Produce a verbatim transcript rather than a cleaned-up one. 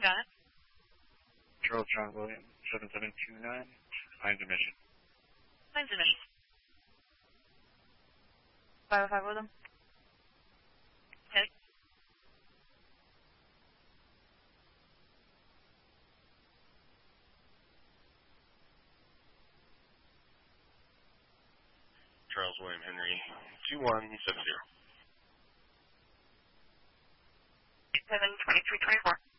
Got it. Charles John William, seven seven two nine, lines emission. Lines emission. five oh five with them. Okay. Charles William Henry, two one seven zero. seven twenty-three twenty-four.